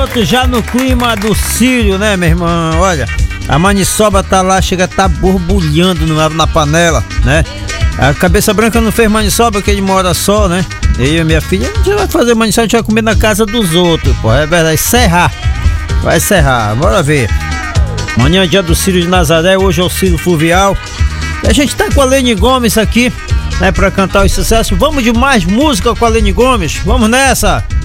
volta já no clima do Círio, né, meu irmão? Olha, a maniçoba tá lá, chega a tá borbulhando na panela, né? A cabeça branca não fez maniçoba, que ele mora só, né? Eu e minha filha, a gente vai fazer maniçoba, a gente vai comer na casa dos outros, pô. É verdade, serrar. Vai serrar, bora ver. Amanhã é dia do Círio de Nazaré, hoje é o Círio Fluvial. E a gente tá com a Lene Gomes aqui, né, pra cantar os sucessos. Vamos de mais música com a Lene Gomes? Vamos nessa!